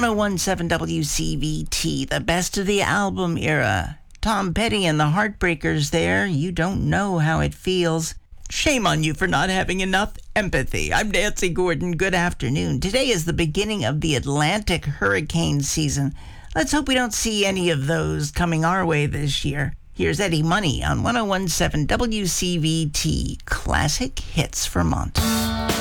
1017 WCVT, the best of the album era. Tom Petty and the Heartbreakers there. You don't know how it feels. Shame on you for not having enough empathy. I'm Nancy Gordon. Good afternoon. Today is the beginning of the Atlantic hurricane season. Let's hope we don't see any of those coming our way this year. Here's Eddie Money on 1017 WCVT, Classic Hits Vermont.